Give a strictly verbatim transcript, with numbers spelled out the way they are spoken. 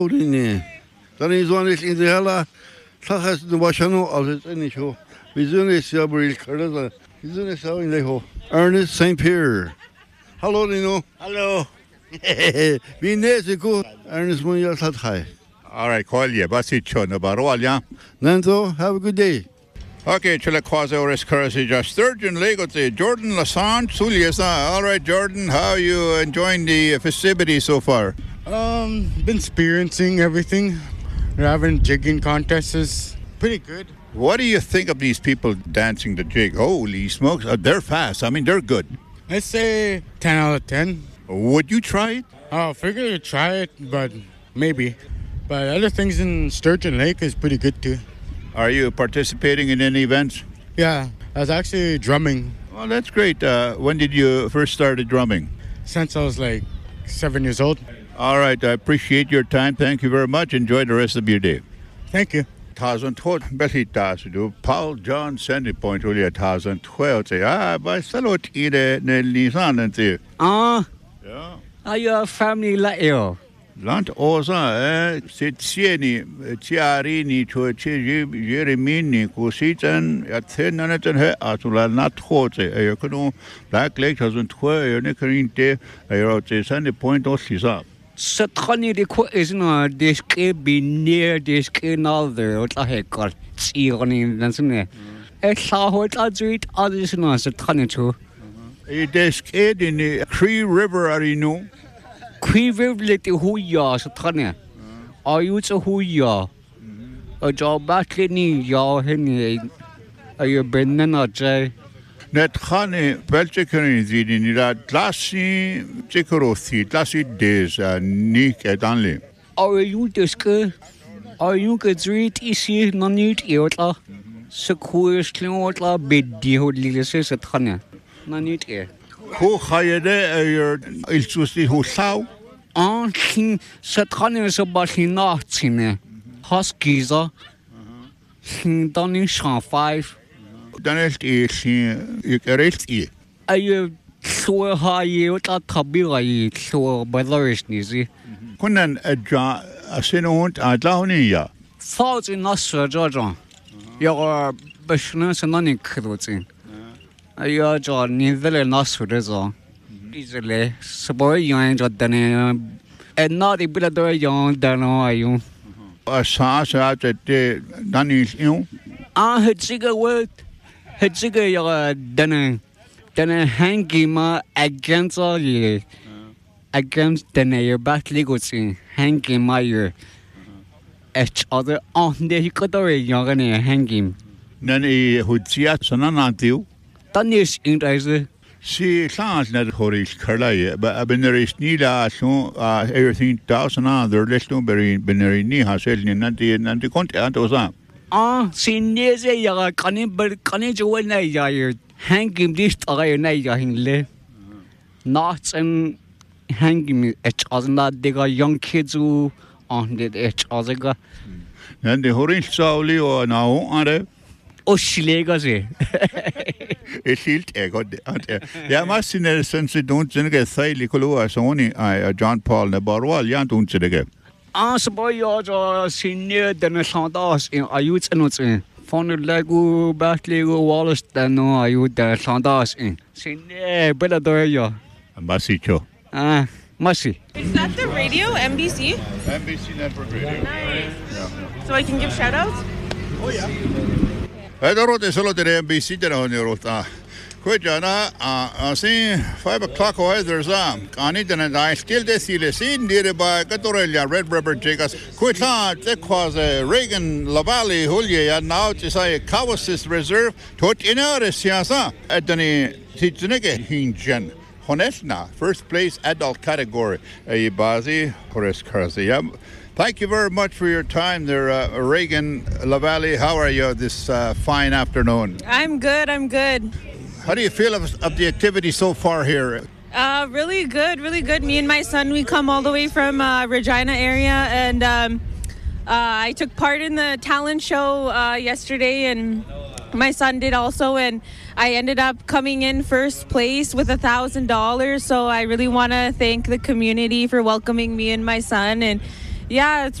Udine. Dann ist man nicht in der Halle. Sag es du was schon also ist nicht so. Wir sind jetzt ja wohl gerade. Wir sind jetzt auch in der Ho. Ernest Saint Pierre. Hallo Nino. Hello. Wie nese gut. Ernest mun ja hat hai. All right, call you. Basi chona baro ya. Nanto, have a good day. Okay, chile quasi oris currency just Sturgeon Lego to Jordan Lassant Suliasa. All right, Jordan, how are you enjoying the festivities so far? Um, been experiencing everything. We're having jigging contests is pretty good. What do you think of these people dancing the jig? Holy smokes, uh, they're fast. I mean, they're good. I say ten out of ten. Would you try it? Oh, I figured I'd try it, but maybe. But other things in Sturgeon Lake is pretty good too. Are you participating in any events? Yeah, I was actually drumming. Well, that's great. Uh, when did you first started drumming? Since I was like seven years old. All right, I appreciate your time. Thank you very much. Enjoy the rest of your day. Thank you. Thousand twelve, Betty Tasudu, Paul John Sandy Point, Julia thousand twelve. Say, ah, by salute, ide, Nissan, and say, Ah, yeah. are you a family like you? Land osa, eh, sit sieni, chiarini, to Jeremini, Kusitan, at ten and her, Atula, not hot, a Yakuno, Black Lake thousand twelve, Nicarinte, I wrote a Sandy Point or Sisa. Satani de ko is no this could be near this another what I had got see on in Lansune. A saw what I do it others no Satani too. A desk in the Cree River Arino. Quiver little who ya Satania. Are you to who ya? A job back in ya henny. Are you banana jay? Net Hane Belchikani in that glassy Chikorothi, glassy days, Nick at Anley. Are you this good? Are you good read easy no need eotla? Sequoias cleanwater biddy who lilises at Hania. No need air. Who hired your Ilsusi who saw? Ah, king Satania is about him not in there. Huskies are. King Donning Shaw five. Dan is you carried ye. Are you so high you at Kabila so by Lorish Nizzy? Kunan a jar a sinunt a downia. Falls in Nostra Georgia. Your business and non including. Are you a John neither Nostra resort? Easily, suppose you ain't got done and not a bit of the young than are you. A sass out at the Danis you. Ah, had cigar word. Had cigar your dinner. Then a hanky ma against all ye. Against the near back legal scene. Hanky my year. Each other on the hickory young and hanging. Then he would see us an until. Done this in the See, sounds not Horish Carlay, but I've been there is Nila, so everything thousand other less number in Benary Niha selling and the and the content was up. Ah, see, near the yaga canning, but canning to one night yard. Hanging this or night yahin knots and hanging each other, not they got young kids who on the each other. And the Horish Sauli or now are they? Oh, she legacy. A shield, I got the. Yeah, must see the sense don't get Thai Coloa, only I, John Paul, the Barwal, Yan don't say again. Ah, so boy, you're senior than a Sandas in a youth and what's in. Found Lego, Bath Lego, Wallace, than no, I would the Sandas in. Senior, better do you. Masicho. Ah, Mussy. Is that the radio, M B C? M B C Network Radio. Nice. So I can give shout outs? Oh, yeah. I don't know solo the M B C on your rota. Quit Jana, I see five o'clock away. There's a Anit and I still they see the scene nearby Catorelia, Red Rubber Jacobs. Quit that was a Reagan Lavallee, Julia, and now to say Kawasis Reserve, Tot in our Siasa at the Titanic Hinjan. Honesna, first place adult category. A Bazi, Horace Curzi. Thank you very much for your time there, uh, Reagan Lavallee. How are you this uh, fine afternoon? I'm good, I'm good. How do you feel of, of the activity so far here? Uh, really good, really good. Me and my son, we come all the way from uh, Regina area, and um, uh, I took part in the talent show uh, yesterday, and my son did also, and I ended up coming in first place with a thousand dollars. So I really want to thank the community for welcoming me and my son, and Yeah, it's